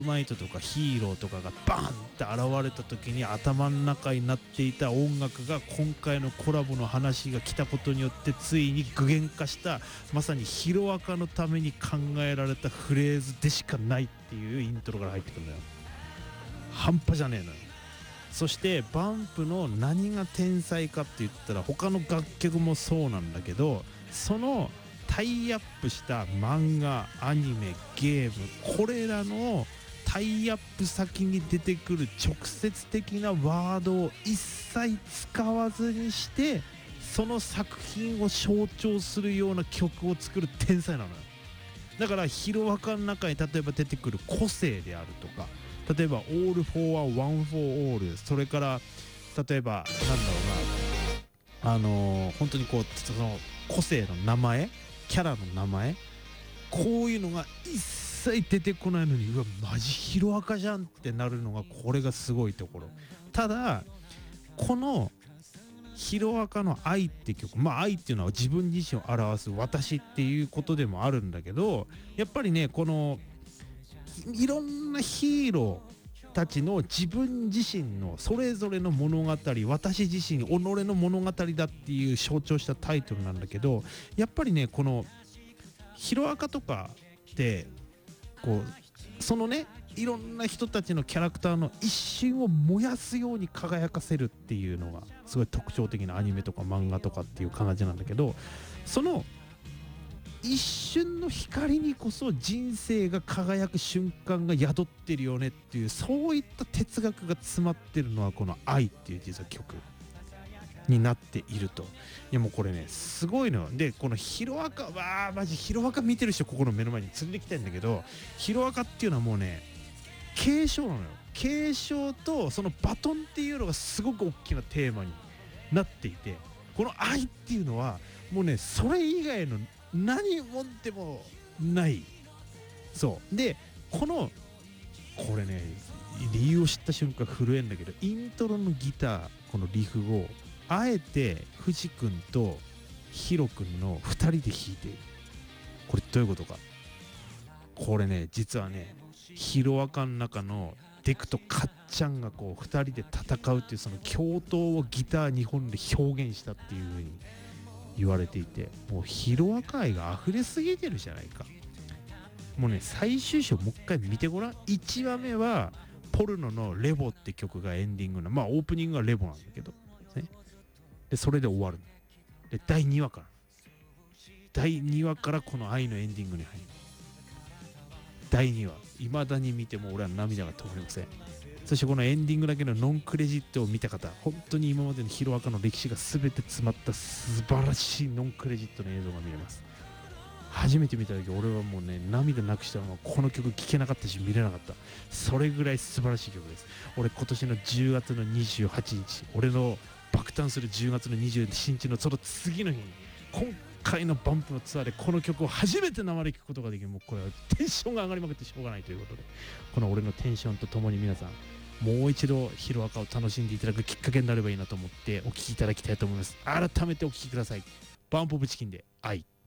ナイトとかヒーローとかがバーンって現れた時に頭の中になっていた音楽が今回のコラボの話が来たことによってついに具現化したまさにヒロアカのために考えられたフレーズでしかないっていうイントロから入ってくるんだよ。半端じゃねえのよ。そしてバンプの何が天才かって言ったら他の楽曲もそうなんだけど、そのタイアップした漫画、アニメ、ゲーム、これらのタイアップ先に出てくる直接的なワードを一切使わずにしてその作品を象徴するような曲を作る天才なのよ。だからヒロアカの中に例えば出てくる個性であるとか、例えば All for a One for All、 それから例えばなんだろうな、本当にこうその個性の名前、キャラの名前、こういうのが一切出てこないのに、うわマジヒロアカじゃんってなるのがこれがすごいところ。ただこのヒロアカの愛って曲、まあ愛っていうのは自分自身を表す私っていうことでもあるんだけど、やっぱりねこのいろんなヒーローたちの自分自身のそれぞれの物語、私自身己の物語だっていう象徴したタイトルなんだけど、やっぱりねこのヒロアカとかってこうそのねいろんな人たちのキャラクターの一瞬を燃やすように輝かせるっていうのがすごい特徴的なアニメとか漫画とかっていう感じなんだけど、その一瞬の光にこそ人生が輝く瞬間が宿ってるよねっていう、そういった哲学が詰まってるのはこの愛っていう実は曲になっていると。いやもうこれねすごいのよ。でこのヒロアカはマジヒロアカ見てる人ここの目の前に連れてきたいんだけど、ヒロアカっていうのはもうね継承なのよ。継承とそのバトンっていうのがすごく大きなテーマになっていて、この愛っていうのはもうねそれ以外の何もでもない。そうでこれね理由を知った瞬間震えんだけど、イントロのギターこのリフをあえて藤君とヒロ君の2人で弾いている。これどういうことか。これね実はねヒロアカの中のデクとカッちゃんがこう2人で戦うっていうその共闘をギター2本で表現したっていう風に言われていて、もうヒロアカ愛が溢れすぎてるじゃないか。もうね最終章もう一回見てごらん。1話目はポルノのレボって曲がエンディングの、まあオープニングはレボなんだけど、ね、でそれで終わる。で第2話からこの愛のエンディングに入る。第2話未だに見ても俺は涙が止まりません。そしてこのエンディングだけのノンクレジットを見た方、本当に今までのヒロアカの歴史が全て詰まった素晴らしいノンクレジットの映像が見れます。初めて見た時俺はもうね涙なくしたままこの曲聴けなかったし見れなかった。それぐらい素晴らしい曲です。俺今年の10月の28日、俺の爆誕する10月の27日のその次の日に今回のバンプのツアーでこの曲を初めて生で聴くことができる。もうこれはテンションが上がりまくってしょうがないということで、この俺のテンションとともに皆さんもう一度ヒロアカを楽しんでいただくきっかけになればいいなと思ってお聴きいただきたいと思います。改めてお聴きください。バンプオブチキンで愛。